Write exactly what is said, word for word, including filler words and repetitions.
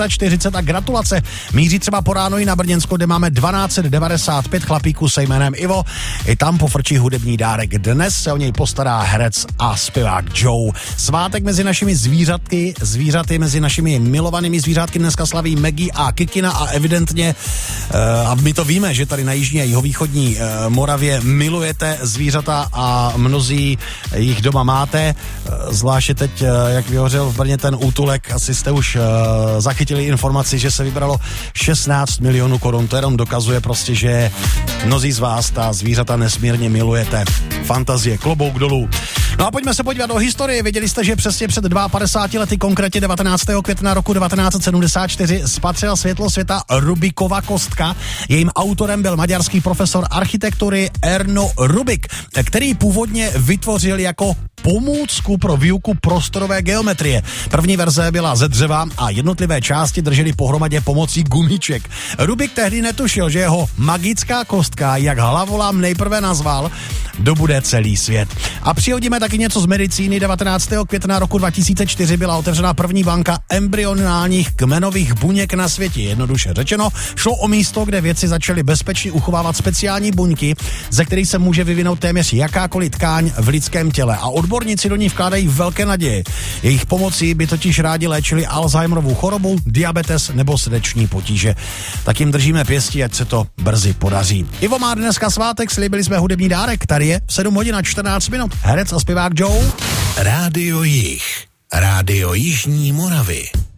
čtyřicet a gratulace míří třeba po ráno i na Brněnsko, kde máme dvanáct set devadesát pět chlapíků se jménem Ivo. I tam pofrčí hudební dárek. Dnes se o něj postará herec a zpěvák Joe. Svátek mezi našimi zvířatky, zvířaty mezi našimi milovanými zvířátky dneska slaví Maggie a Kikina a evidentně, uh, a my to víme, že tady na jižní a jihovýchodní uh, Moravě milujete zvířata a mnozí jich doma máte. Uh, zvláště teď, uh, jak vyhořel v Brně ten útulek, asi jste už uh, zachytili informaci, že se vybralo šestnáct milionů korun. To jenom dokazuje prostě, že mnozí z vás ta zvířata nesmírně milujete. Fantazie, klobouk dolů. No a pojďme se podívat do historie. Věděli jste, že přesně před padesáti dvěma lety, konkrétně devatenáctého května roku devatenáct set sedmdesát čtyři, spatřila světlo světa Rubikova kostka. Jejím autorem byl maďarský profesor architektury Erno Rubik, který původně vytvořil jako pomůcku pro výuku prostorové geometrie. První verze byla ze dřeva a jednotlivé části držely pohromadě pomocí gumiček. Rubik tehdy netušil, že jeho magická kostka, jak hlavolám nejprve nazval, dobude celý svět. A přihodíme taky něco z medicíny. devatenáctého května roku dva tisíce čtyři byla otevřena první banka embryonálních kmenových buněk na světě. Jednoduše řečeno, šlo o místo, kde vědci začali bezpečně uchovávat speciální buňky, ze kterých se může vyvinout téměř jakákoliv tkáň v lidském těle. A odborníci do ní vkládají velké naděje. Jejich pomocí by totiž rádi léčili Alzheimerovu chorobu, diabetes nebo srdeční potíže. Tak jim držíme pěstí, ať se to brzy podaří. Ivo má dneska svátek, slíbili jsme hudební dárek, tady je v sedm hodin a čtrnáct minut. Herec a zpěvák Joe. Rádio Jih. Rádio Jižní Moravy.